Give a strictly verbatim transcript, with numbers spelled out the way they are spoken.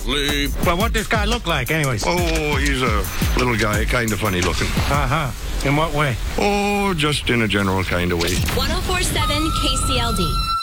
Leap. Well, what this guy look like, anyways? Oh, he's a little guy, kind of funny looking. Uh-huh. In what way? Oh, just in a general kind of way. one oh four point seven K C L D.